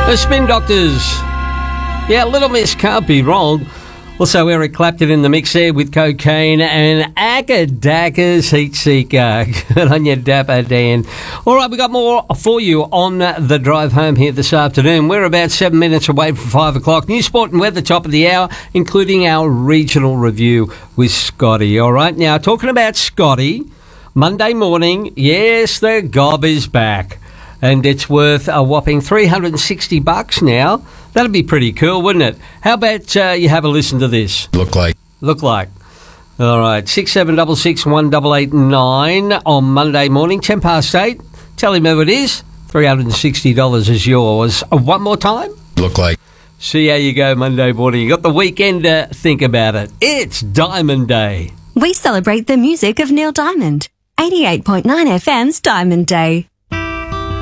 The Spin Doctors. Yeah, Little Miss can't be wrong. Also, Eric Clapton in the mix there with Cocaine and Akadaka's Heat Seeker. Good on you, Dapper Dan. All right, we got more for you on the drive home here this afternoon. We're about 7 minutes away from 5 o'clock. New sport and weather, top of the hour, including our regional review with Scotty. All right, now talking about Scotty, Monday morning, yes, the gob is back. And it's worth a whopping $360 now. That'd be pretty cool, wouldn't it? How about you have a listen to this? Look like. All right, 6766 1889 on Monday morning, 10 past 8. Tell him who it is. $360 is yours. One more time. Look like. See how you go Monday morning. You got the weekend to think about it. It's Diamond Day. We celebrate the music of Neil Diamond. 88.9 FM's Diamond Day.